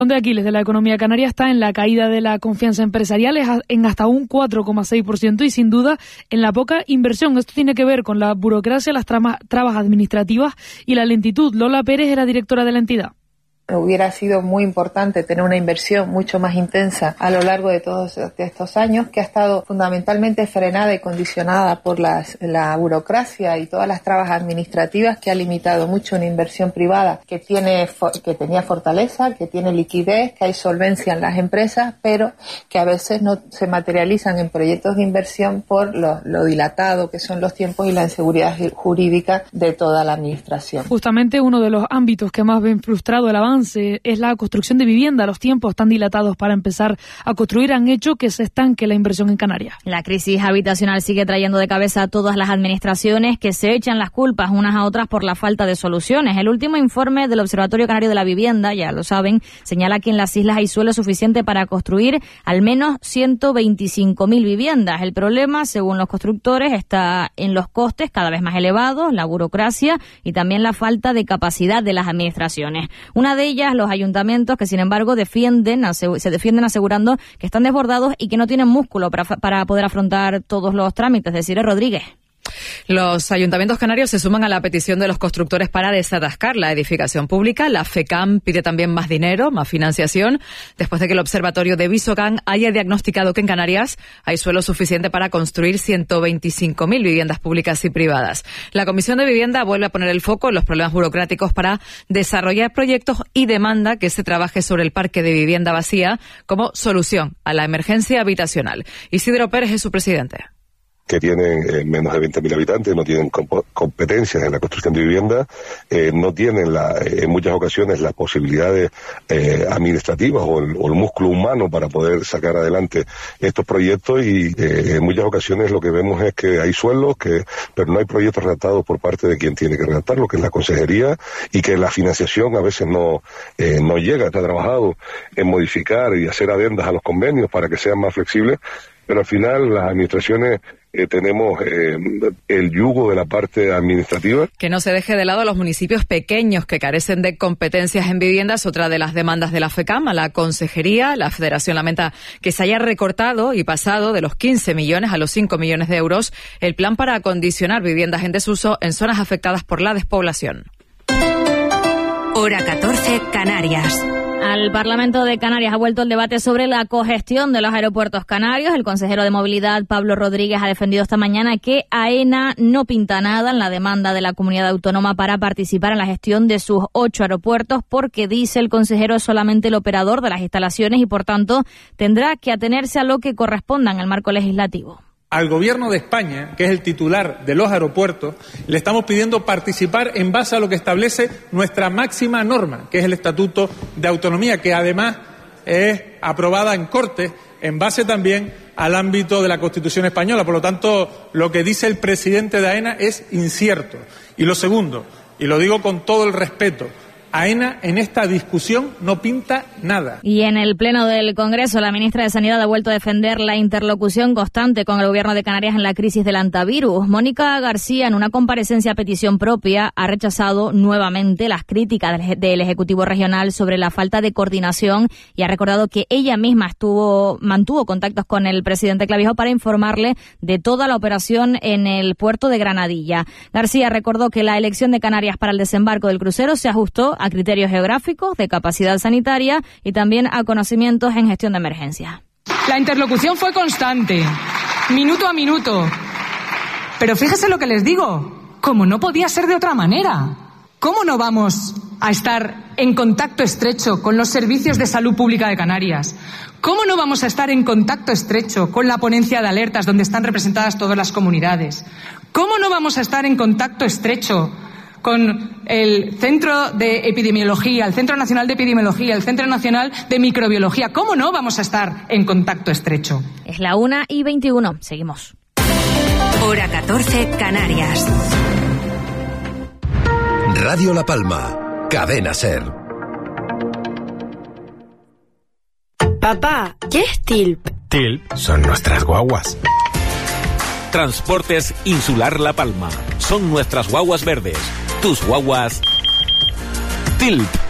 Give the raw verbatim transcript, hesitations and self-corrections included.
de Aquiles de la economía canaria está en la caída de la confianza empresarial en hasta un cuatro coma seis por ciento y sin duda en la poca inversión. Esto tiene que ver con la burocracia, las trama, trabas administrativas y la lentitud. Lola Pérez era directora de la entidad. Hubiera sido muy importante tener una inversión mucho más intensa a lo largo de todos estos años, que ha estado fundamentalmente frenada y condicionada por las, la burocracia y todas las trabas administrativas, que ha limitado mucho una inversión privada que tiene que tenía fortaleza, que tiene liquidez, que hay solvencia en las empresas, pero que a veces no se materializan en proyectos de inversión por lo, lo dilatado que son los tiempos y la inseguridad jurídica de toda la administración. Justamente uno de los ámbitos que más ven frustrado el avance es la construcción de vivienda. Los tiempos tan dilatados para empezar a construir han hecho que se estanque la inversión en Canarias. La crisis habitacional sigue trayendo de cabeza a todas las administraciones, que se echan las culpas unas a otras por la falta de soluciones. El último informe del Observatorio Canario de la Vivienda, ya lo saben, señala que en las islas hay suelo suficiente para construir al menos ciento veinticinco mil viviendas. El problema, según los constructores, está en los costes cada vez más elevados, la burocracia y también la falta de capacidad de las administraciones. Una de ellas, los ayuntamientos, que sin embargo defienden, se defienden asegurando que están desbordados y que no tienen músculo para, para poder afrontar todos los trámites. Desiree Rodríguez. Los ayuntamientos canarios se suman a la petición de los constructores para desatascar la edificación pública. La FECAM pide también más dinero, más financiación, después de que el observatorio de Visocan haya diagnosticado que en Canarias hay suelo suficiente para construir ciento veinticinco mil viviendas públicas y privadas. La Comisión de Vivienda vuelve a poner el foco en los problemas burocráticos para desarrollar proyectos y demanda que se trabaje sobre el parque de vivienda vacía como solución a la emergencia habitacional. Isidro Pérez es su presidente. Que tienen eh, menos de veinte mil habitantes, no tienen comp- competencias en la construcción de vivienda, eh, no tienen la, en muchas ocasiones las posibilidades eh, administrativas o el, o el músculo humano para poder sacar adelante estos proyectos y eh, en muchas ocasiones lo que vemos es que hay suelos, que, pero no hay proyectos redactados por parte de quien tiene que redactarlo, que es la consejería, y que la financiación a veces no, eh, no llega. Está trabajado en modificar y hacer adendas a los convenios para que sean más flexibles, pero al final las administraciones Eh, tenemos eh, el yugo de la parte administrativa. Que no se deje de lado a los municipios pequeños que carecen de competencias en viviendas, otra de las demandas de la FECAM, a la consejería. La Federación lamenta que se haya recortado y pasado de los quince millones a los cinco millones de euros el plan para acondicionar viviendas en desuso en zonas afectadas por la despoblación. Hora catorce, Canarias. Al Parlamento de Canarias ha vuelto el debate sobre la cogestión de los aeropuertos canarios. El consejero de Movilidad, Pablo Rodríguez, ha defendido esta mañana que AENA no pinta nada en la demanda de la comunidad autónoma para participar en la gestión de sus ocho aeropuertos, porque, dice el consejero, es solamente el operador de las instalaciones y, por tanto, tendrá que atenerse a lo que corresponda en el marco legislativo. Al Gobierno de España, que es el titular de los aeropuertos, le estamos pidiendo participar en base a lo que establece nuestra máxima norma, que es el Estatuto de Autonomía, que además es aprobada en Cortes en base también al ámbito de la Constitución española. Por lo tanto, lo que dice el presidente de AENA es incierto. Y lo segundo, y lo digo con todo el respeto, AENA en esta discusión no pinta nada. Y en el Pleno del Congreso, la ministra de Sanidad ha vuelto a defender la interlocución constante con el Gobierno de Canarias en la crisis del antivirus. Mónica García, en una comparecencia a petición propia, ha rechazado nuevamente las críticas del Ejecutivo Regional sobre la falta de coordinación y ha recordado que ella misma estuvo mantuvo contactos con el presidente Clavijo para informarle de toda la operación en el puerto de Granadilla. García recordó que la elección de Canarias para el desembarco del crucero se ajustó a criterios geográficos, de capacidad sanitaria y también a conocimientos en gestión de emergencia. La interlocución fue constante, minuto a minuto. Pero fíjese lo que les digo, como no podía ser de otra manera. ¿Cómo no vamos a estar en contacto estrecho con los servicios de salud pública de Canarias? ¿Cómo no vamos a estar en contacto estrecho con la ponencia de alertas donde están representadas todas las comunidades? ¿Cómo no vamos a estar en contacto estrecho con el Centro de Epidemiología, el Centro Nacional de Epidemiología, el Centro Nacional de Microbiología? ¿Cómo no vamos a estar en contacto estrecho? Es la una y veintiuno. Seguimos. Hora catorce, Canarias. Radio La Palma, Cadena SER. Papá, ¿qué es T I L P? T I L P son nuestras guaguas. Transportes Insular La Palma. Son nuestras guaguas verdes. Tus guaguas T I L P.